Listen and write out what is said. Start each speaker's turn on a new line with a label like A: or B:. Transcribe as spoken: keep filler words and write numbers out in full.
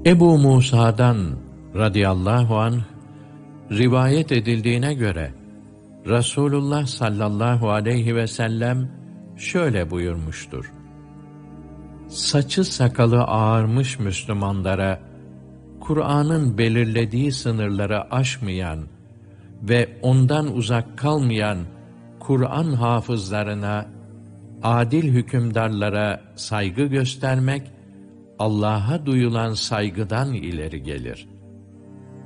A: Ebu Musa'dan radıyallahu anh rivayet edildiğine göre Resulullah sallallahu aleyhi ve sellem şöyle buyurmuştur: Saçı sakalı ağarmış Müslümanlara, Kur'an'ın belirlediği sınırları aşmayan ve ondan uzak kalmayan Kur'an hafızlarına, adil hükümdarlara saygı göstermek, Allah'a duyulan saygıdan ileri gelir.